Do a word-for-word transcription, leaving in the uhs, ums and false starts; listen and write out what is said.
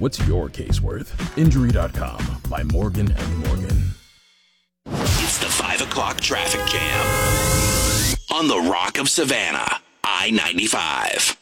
What's your case worth? Injury dot com by Morgan and Morgan. It's the five o'clock traffic jam on the Rock of Savannah, I ninety-five.